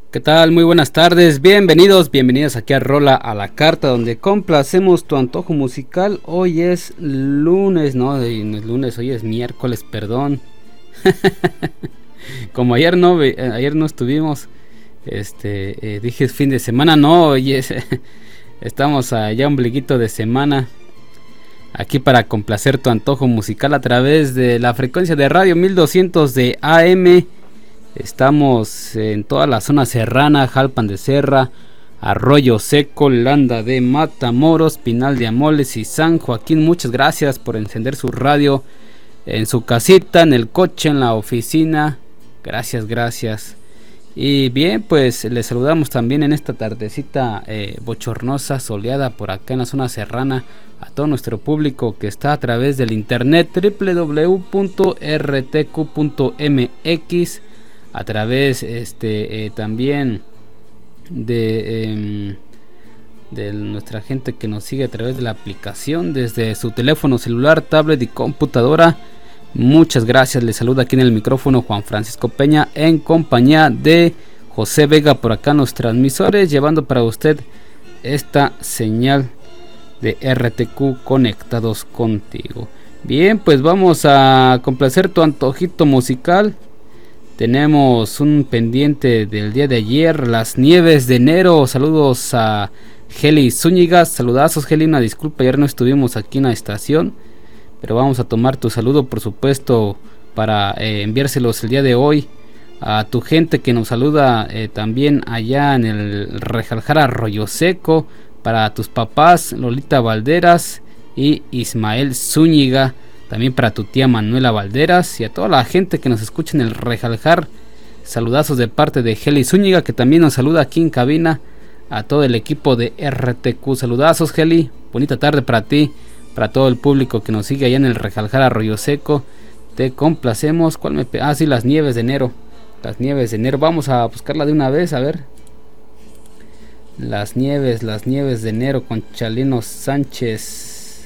¿Qué tal? Muy buenas tardes, bienvenidas aquí a Rola a la Carta, donde complacemos tu antojo musical. Hoy es lunes, no es lunes, hoy es miércoles, perdón. Como ayer no estuvimos, dije fin de semana, no, hoy es, estamos allá ombliguito de semana, aquí para complacer tu antojo musical a través de la frecuencia de radio 1200 de AM. Estamos en toda la zona serrana, Jalpan de Serra, Arroyo Seco, Landa de Matamoros, Pinal de Amoles y San Joaquín. Muchas gracias por encender su radio en su casita, en el coche, en la oficina. Gracias. Y bien, pues les saludamos también en esta tardecita bochornosa, soleada por acá en la zona serrana, a todo nuestro público que está a través del internet www.rtq.mx, a través también de nuestra gente que nos sigue a través de la aplicación desde su teléfono celular, tablet y computadora. Muchas gracias, les saluda aquí en el micrófono Juan Francisco Peña en compañía de José Vega por acá en los transmisores, llevando para usted esta señal de RTQ conectados contigo. Bien, pues vamos a complacer tu antojito musical. Tenemos un pendiente del día de ayer, las nieves de enero. Saludos a Heli Zúñiga, saludazos Heli, una disculpa, ayer no estuvimos aquí en la estación, pero vamos a tomar tu saludo por supuesto para enviárselos el día de hoy a tu gente que nos saluda también allá en el Rejaljar Arroyo Seco, para tus papás Lolita Valderas y Ismael Zúñiga, también para tu tía Manuela Valderas y a toda la gente que nos escucha en el Rejaljar. Saludazos de parte de Heli Zúñiga, que también nos saluda aquí en cabina, a todo el equipo de RTQ. Saludazos Heli, bonita tarde para ti, para todo el público que nos sigue allá en el Rejaljar Arroyo Seco. Te complacemos. Sí, las nieves de enero. Las nieves de enero, vamos a buscarla de una vez, a ver. Las nieves de enero con Chalino Sánchez.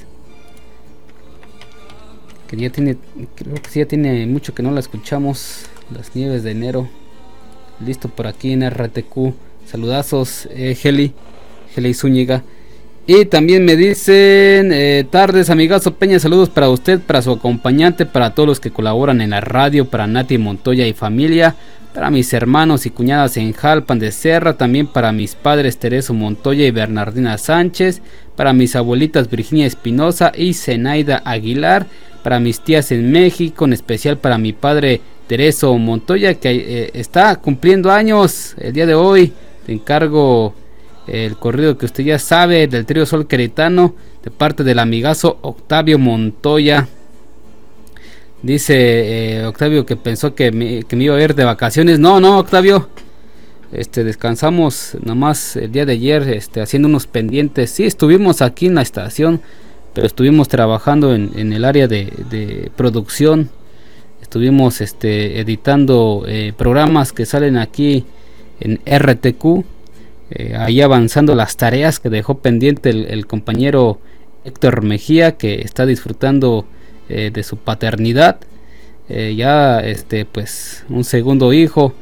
Creo que sí, ya tiene mucho que no la escuchamos. Las nieves de enero, listo por aquí en RTQ. Saludazos Heli Zúñiga. Y también me dicen tardes amigazo Peña, saludos para usted, para su acompañante, para todos los que colaboran en la radio, para Nati Montoya y familia, para mis hermanos y cuñadas en Jalpan de Serra, también para mis padres Tereso Montoya y Bernardina Sánchez, para mis abuelitas Virginia Espinosa y Zenaida Aguilar, para mis tías en México, en especial para mi padre Tereso Montoya, que está cumpliendo años el día de hoy. Te encargo el corrido que usted ya sabe del trío Sol Queretano, de parte del amigazo Octavio Montoya. Dice Octavio que pensó que me iba a ir de vacaciones. No, Octavio, descansamos nomás el día de ayer, haciendo unos pendientes. Sí, estuvimos aquí en la estación, pero estuvimos trabajando en el área de producción. Estuvimos editando programas que salen aquí en RTQ, ahí avanzando las tareas que dejó pendiente el compañero Héctor Mejía, que está disfrutando de su paternidad, ya pues un segundo hijo.